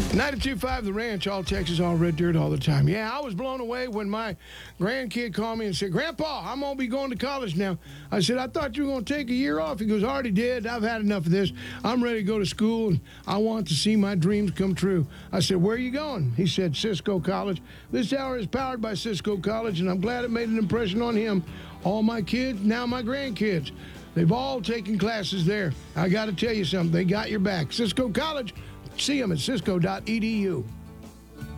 92.5 The Ranch, all Texas, all red dirt, all the time. Yeah, I was blown away when my grandkid called me and said, Grandpa, I'm going to be going to college now. I said, I thought you were going to take a year off. He goes, I already did. I've had enough of this. I'm ready to go to school, and I want to see my dreams come true. I said, where are you going? He said, Cisco College. This hour is powered by Cisco College, and I'm glad it made an impression on him. All my kids, now my grandkids, they've all taken classes there. I got to tell you something. They got your back. Cisco College. See them at cisco.edu.